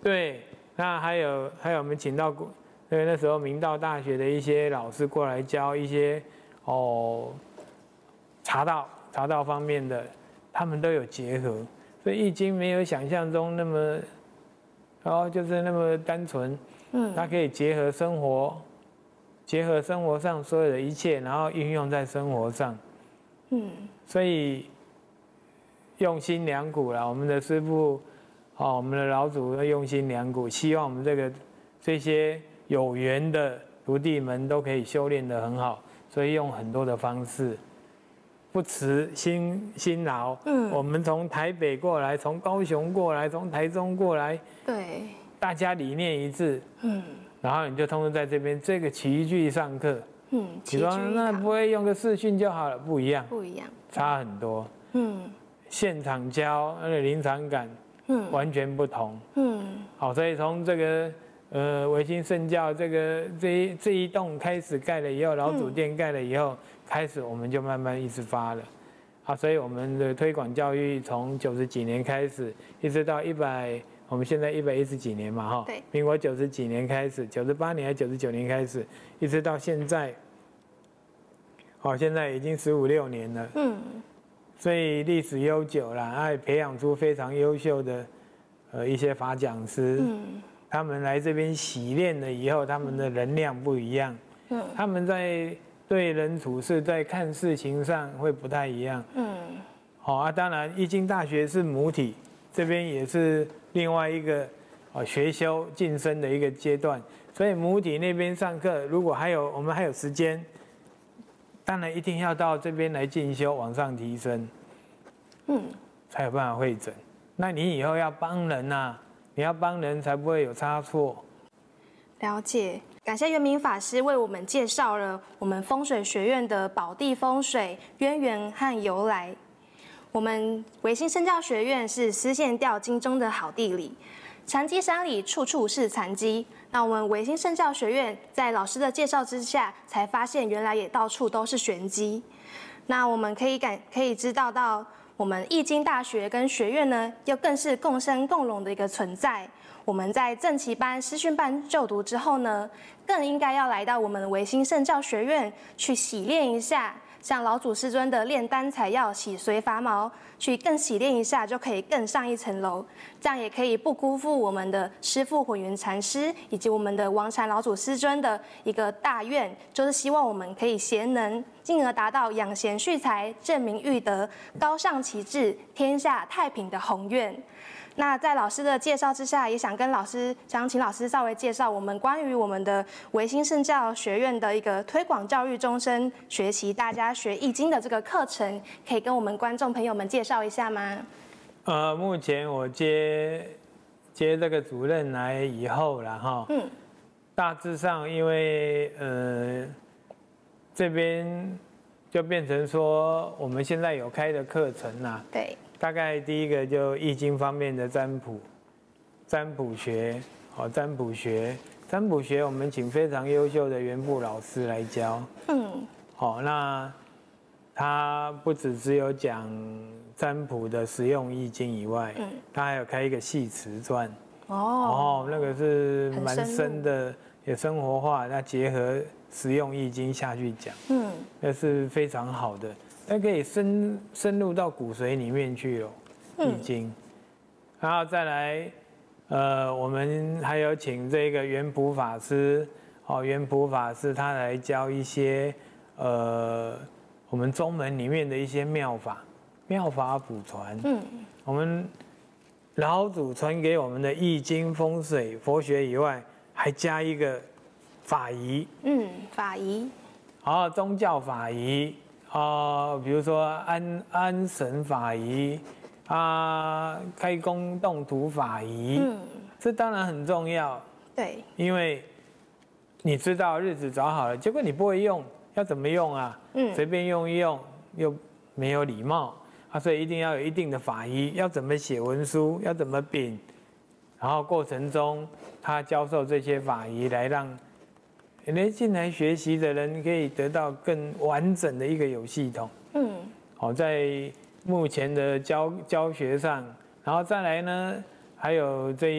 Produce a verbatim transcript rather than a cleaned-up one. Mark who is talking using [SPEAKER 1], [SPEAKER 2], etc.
[SPEAKER 1] 对，那还有还有我们请到过，因为那时候明道大学的一些老师过来教一些哦茶道茶道方面的，他们都有结合，所以易经没有想象中那么，然后就是那么单纯，嗯，它可以结合生活，结合生活上所有的一切，然后运用在生活上，嗯，所以用心良苦啦，我们的师父。哦，我们的老祖用心良苦，希望我们这个这些有缘的徒弟们都可以修炼得很好，所以用很多的方式，不辞辛辛劳。嗯，我们从台北过来，从高雄过来，从台中过来，
[SPEAKER 2] 对，
[SPEAKER 1] 大家理念一致。嗯，然后你就通通在这边这个齐聚上课。嗯，你说那不会用个视讯就好了？不一样，
[SPEAKER 2] 不一样，
[SPEAKER 1] 差很多。嗯，现场教那个临场感。嗯，完全不同。嗯，好，所以从这个呃维新圣教这个这一这一栋开始盖了以后，老祖殿盖了以后，开始我们就慢慢一直发了。好，所以我们的推广教育从九十几年开始，一直到一百，我们现在一百一十几年嘛，哈，
[SPEAKER 2] 对，
[SPEAKER 1] 民国九十几年开始，九十八年还九十九年开始，一直到现在，好，现在已经十五六年了。嗯。所以历史悠久啦，还培养出非常优秀的，呃一些法讲师。嗯，他们来这边洗练了以后，他们的能量不一样。嗯，他们在对人处事，在看事情上会不太一样。嗯，好啊，当然易经大学是母体，这边也是另外一个啊学修晋升的一个阶段。所以母体那边上课，如果还有我们还有时间。当然一定要到这边来进修，往上提升，嗯，才有办法会诊。那你以后要帮人呐、啊，你要帮人才不会有差错。
[SPEAKER 2] 了解，感谢元明法师为我们介绍了我们风水学院的宝地风水渊源和由来。我们维新圣教学院是丝线调经中的好地理，禅机山里处处是禅机。那我们维新圣教学院在老师的介绍之下，才发现原来也到处都是玄机。那我们可以感可以知道到，我们易经大学跟学院呢，又更是共生共荣的一个存在。我们在正期班、师训班就读之后呢，更应该要来到我们维新圣教学院去洗练一下。像老祖师尊的炼丹采药、洗髓伐毛，去更洗练一下，就可以更上一层楼。这样也可以不辜负我们的师父混元禅师以及我们的王禅老祖师尊的一个大愿，就是希望我们可以贤能，进而达到养贤蓄才、正明育德、高尚齐治、天下太平的宏愿。那在老师的介绍之下，也想跟老师，想请老师稍微介绍我们关于我们的维新圣教学院的一个推广教育终身学习大家学易经的这个课程，可以跟我们观众朋友们介绍一下吗？
[SPEAKER 1] 呃，目前我接接这个主任来以后了哈，嗯，大致上因为呃这边就变成说我们现在有开的课程啦，
[SPEAKER 2] 对。
[SPEAKER 1] 大概第一个就易经方面的占卜，占卜学，好占卜学，占卜学我们请非常优秀的元部老师来教，嗯，好，那他不只只有讲占卜的实用易经以外，嗯，他还有开一个系辞传，哦，哦，那个是蛮深的，也生活化，那结合实用易经下去讲，嗯，那是非常好的。它可以深深入到骨髓里面去哦，易经，嗯、然后再来，呃，我们还有请这个元普法师，哦，元普法师他来教一些，呃，我们宗门里面的一些妙法，妙法普传，嗯，我们老祖传给我们的易经、风水、佛学以外，还加一个法仪，
[SPEAKER 2] 嗯，法仪，
[SPEAKER 1] 好，宗教法仪。啊、呃，比如说安安神法仪啊，开工动土法仪，嗯，这当然很重要。
[SPEAKER 2] 对，
[SPEAKER 1] 因为你知道日子找好了，结果你不会用，要怎么用啊？嗯，随便用一用又没有礼貌啊，所以一定要有一定的法仪，要怎么写文书，要怎么禀，然后过程中他教授这些法仪来让。来进来学习的人可以得到更完整的一个有系统。嗯，好，在目前的教教学上，然后再来呢，还有这一。